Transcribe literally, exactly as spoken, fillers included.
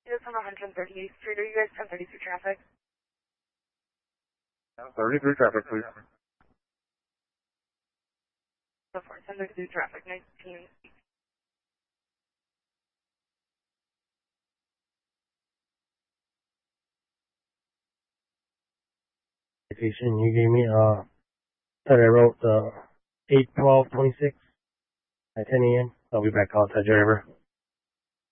It's on one thirty-eighth Street. Are you guys ten thirty-three traffic? thirty-three traffic, please. So far, ten thirty-three traffic, nineteen. Citation you gave me, uh, that I wrote, uh, eight twelve twenty-six at ten A M I'll be back on that driver.